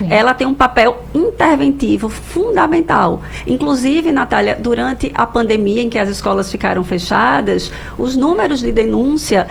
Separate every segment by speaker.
Speaker 1: ela tem um papel interventivo fundamental. Inclusive, Natália, durante a pandemia em que as escolas ficaram fechadas, os números de denúncia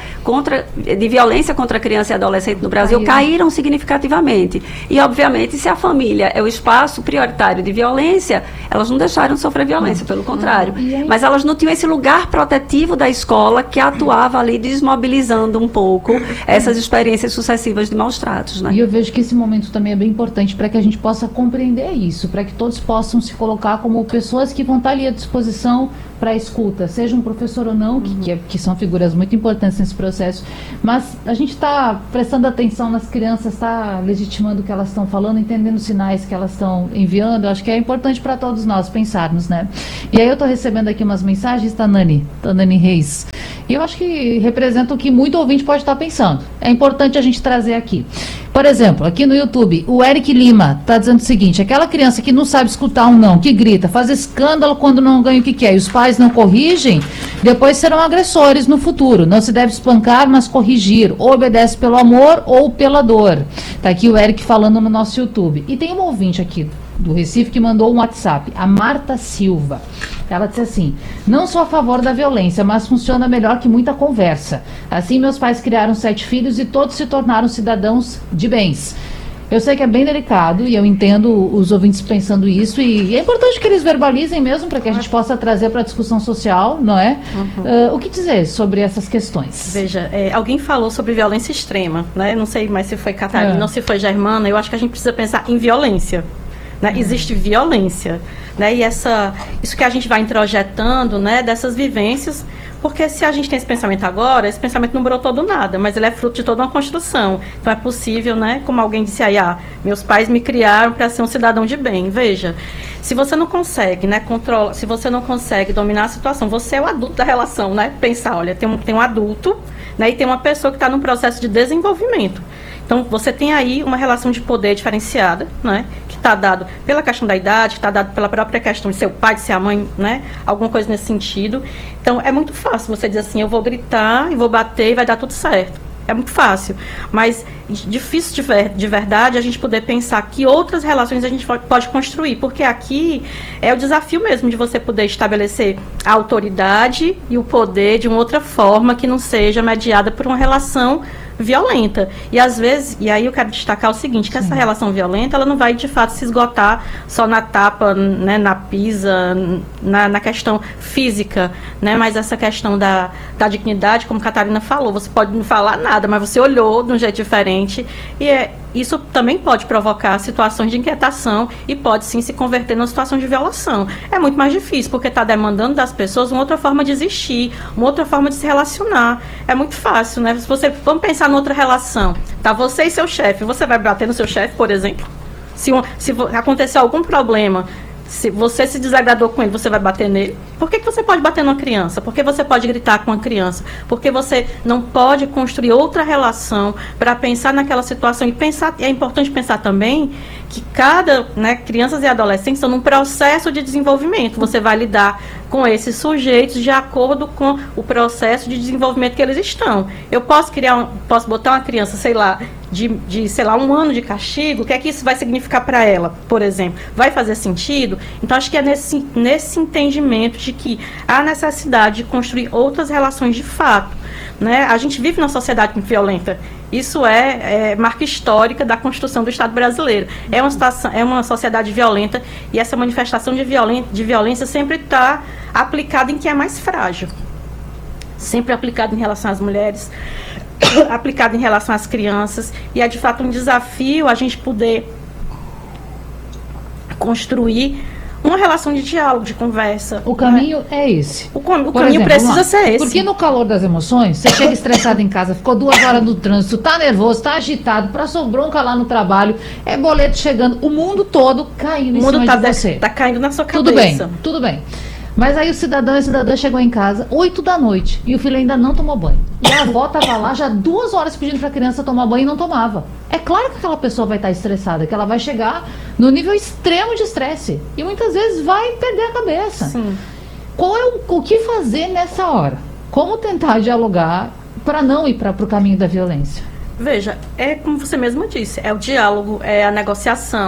Speaker 1: de violência contra a criança e adolescente no Brasil caíram significativamente. E, obviamente, se a família é o espaço prioritário de violência, elas não deixaram de sofrer violência, pelo contrário. Mas elas não tinham esse lugar protetivo da escola que atuava ali desmobilizando um pouco essas experiências sucessivas de maus tratos, né?
Speaker 2: E eu vejo que esse momento também é bem importante para que a gente possa compreender isso, para que todos possam se colocar como pessoas que vão estar ali à disposição para a escuta, seja um professor ou não, que são figuras muito importantes nesse processo, mas a gente está prestando atenção nas crianças, está legitimando o que elas estão falando, entendendo os sinais que elas estão enviando. Eu acho que é importante para todos nós pensarmos, né? E aí eu estou recebendo aqui umas mensagens da Nani Reis, e eu acho que representa o que muito ouvinte pode estar pensando. É importante a gente trazer aqui. Por exemplo, aqui no YouTube, o Eric Lima está dizendo o seguinte: aquela criança que não sabe escutar um não, que grita, faz escândalo quando não ganha o que quer, e os pais não corrigem, depois serão agressores no futuro. Não se deve espancar, mas corrigir. Ou obedece pelo amor ou pela dor. Está aqui o Eric falando no nosso YouTube. E tem um ouvinte aqui do Recife que mandou um WhatsApp, a Marta Silva. Ela disse assim: não sou a favor da violência, mas funciona melhor que muita conversa. Assim, meus pais criaram 7 filhos e todos se tornaram cidadãos de bens. Eu sei que é bem delicado e eu entendo os ouvintes pensando isso, e é importante que eles verbalizem mesmo para que a gente possa trazer para a discussão social, não é? O que dizer sobre essas questões?
Speaker 3: Veja, alguém falou sobre violência extrema, né? Não sei mais se foi Catarina ou se foi Germana. Eu acho que a gente precisa pensar em violência. Né? Existe violência, né? E isso que a gente vai introjetando, né, dessas vivências, porque se a gente tem esse pensamento agora, esse pensamento não brotou do nada, mas ele é fruto de toda uma construção. Então é possível, né, como alguém disse aí, meus pais me criaram para ser um cidadão de bem. Veja, se você não consegue, né, se você não consegue dominar a situação, você é o adulto da relação, né? Pensar, olha, tem um adulto, né, e tem uma pessoa que está num processo de desenvolvimento. Então, você tem aí uma relação de poder diferenciada, né, que está dado pela questão da idade, que está dado pela própria questão de ser o pai, de ser a mãe, né, alguma coisa nesse sentido. Então, é muito fácil você dizer assim: eu vou gritar e vou bater e vai dar tudo certo. É muito fácil, mas difícil de verdade a gente poder pensar que outras relações a gente pode construir, porque aqui é o desafio mesmo de você poder estabelecer a autoridade e o poder de uma outra forma que não seja mediada por uma relação violenta. E às vezes, e aí eu quero destacar o seguinte, que essa relação violenta, ela não vai de fato se esgotar só na tapa, né, na pisa, na questão física, né, mas essa questão da dignidade, como a Catarina falou, você pode não falar nada, mas você olhou de um jeito diferente, e isso também pode provocar situações de inquietação e pode sim se converter numa situação de violação. É muito mais difícil, porque está demandando das pessoas uma outra forma de existir, uma outra forma de se relacionar. É muito fácil, né? Vamos pensar em outra relação. Tá você e seu chefe. Você vai bater no seu chefe, por exemplo? Se acontecer algum problema, se você se desagradou com ele, você vai bater nele? Por que você pode bater numa criança? Por que você pode gritar com uma criança? Porque você não pode construir outra relação para pensar naquela situação. E é importante pensar também que crianças e adolescentes estão num processo de desenvolvimento. Você vai lidar com esses sujeitos de acordo com o processo de desenvolvimento que eles estão. Eu posso botar uma criança, sei lá, sei lá, 1 ano de castigo. O que é que isso vai significar para ela, por exemplo? Vai fazer sentido? Então, acho que é nesse entendimento de que há necessidade de construir outras relações de fato, né? A gente vive numa sociedade violenta. Isso é marca histórica da construção do Estado brasileiro. É uma sociedade violenta, e essa manifestação de violência sempre está aplicada em quem é mais frágil. Sempre aplicada em relação às mulheres, aplicada em relação às crianças. E é de fato um desafio a gente poder construir uma relação de diálogo, de conversa.
Speaker 2: O caminho é esse.
Speaker 3: O caminho precisa ser esse.
Speaker 2: Porque no calor das emoções, você chega estressado em casa, ficou 2 horas no trânsito, tá nervoso, tá agitado, passou bronca lá no trabalho, é boleto chegando, o mundo todo caindo em cima de você.
Speaker 3: Tá caindo na sua cabeça.
Speaker 2: Tudo bem. Mas aí o cidadão e a cidadã chegou em casa 8 da noite e o filho ainda não tomou banho. E a avó estava lá já 2 horas pedindo para a criança tomar banho e não tomava. É claro que aquela pessoa vai estar estressada, que ela vai chegar no nível extremo de estresse. E muitas vezes vai perder a cabeça.
Speaker 3: Sim.
Speaker 2: O que fazer nessa hora? Como tentar dialogar para não ir para o caminho da violência?
Speaker 3: Veja, é como você mesma disse, é o diálogo, é a negociação.